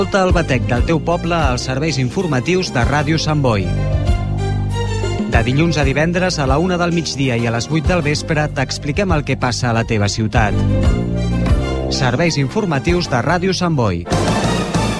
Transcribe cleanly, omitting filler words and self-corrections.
Escolta el batec del teu poble als serveis informatius de Ràdio Sant Boi. De dilluns a divendres a la 1 del migdia i a les 8 del vespre t'expliquem el que passa a la teva ciutat. Serveis informatius de Ràdio Sant Boi.